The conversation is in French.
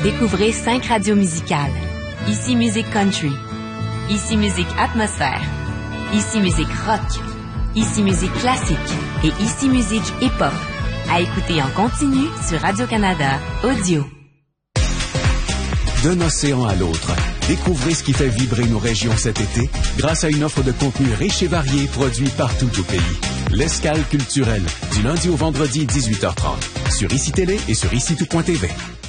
Découvrez 5 radios musicales. Ici Musique Country. Ici Musique Atmosphère. Ici Musique Rock. Ici Musique Classique. Et Ici Musique Hip-Hop. À écouter en continu sur Radio-Canada Audio. D'un océan à l'autre, découvrez ce qui fait vibrer nos régions cet été grâce à une offre de contenu riche et varié produit partout au pays. L'Escale culturelle, du lundi au vendredi 18h30, sur ICI Télé et sur ICITOUT.tv.